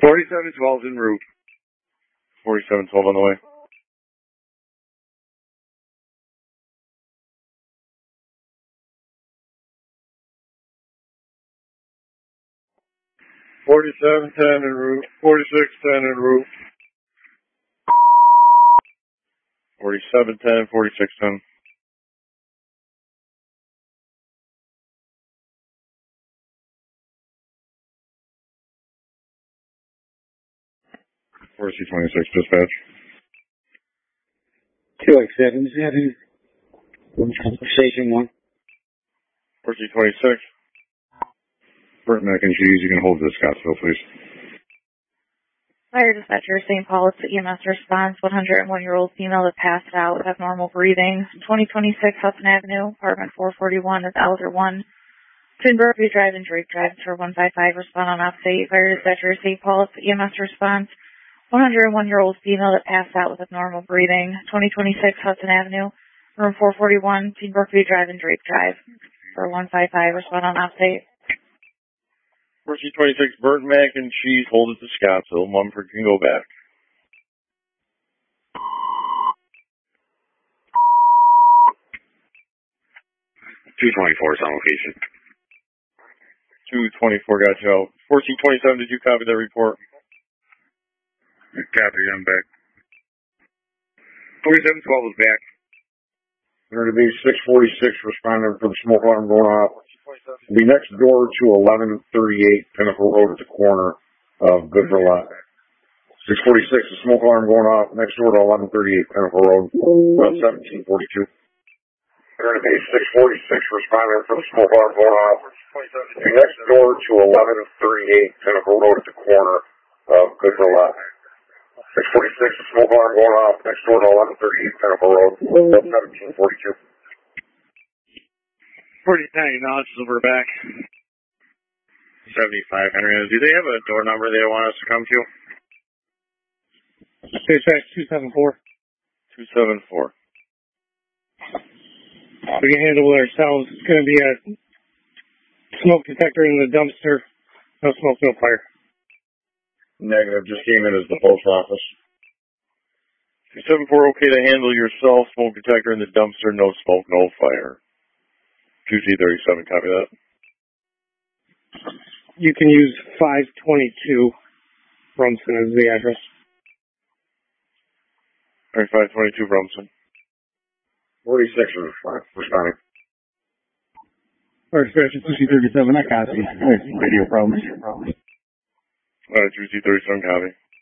4712 en route. 4712 on the way. $47.10 en route. $46.10 en route. $47.10, $46.10. $46.26 dispatch. 2X77. Station 1. $46.26. Burnt mac and cheese, you can hold this, Scottsville, please. Fire dispatcher, St. Paul, it's the EMS response. 101-year-old female that passed out with abnormal breathing. 2026 Hudson Avenue, apartment 441 is Elder 1. Twin Brookview Drive and Drake Drive for 155. Respond on update. Fire dispatcher, St. Paul, it's the EMS response. 101-year-old female that passed out with abnormal breathing. 2026 Hudson Avenue, room 441, Twin Brookview Drive and Drake Drive for 155. Respond on update. 4626 burnt mac and cheese, hold it to Scottsville. Mumford can go back. $224 is on location. 224 got you out. 1427, did you copy that report? Copy, I'm back. 4712 is back. There to be 646 responding for the smoke alarm going off. Be next door to 1138 Pinnacle Road at the corner of Goodville Lot. 646, the smoke alarm going off next door to 1138 Pinnacle Road, about 1742. There to be 646 responding for the smoke alarm going off. Be next door to 1138 Pinnacle Road at the corner of Goodville Lot. 646, the smoke alarm going off next door to 1138 Pinnacle Road, about 1742. 49 acknowledges we're back. 75 Henry. Do they have a door number they want us to come to? Dispatch 274. 274. We can handle it ourselves. It's going to be a smoke detector in the dumpster. No smoke, no fire. Negative, just came in as the post office. 274, okay to handle yourself. Smoke detector in the dumpster, no smoke, no fire. 2G37, copy that. You can use 522 Rumson as the address. Alright, 522 Rumson. 46 is responding. Fire dispatcher 2C37, I copy. Radio problems. Alright, 2G37, copy.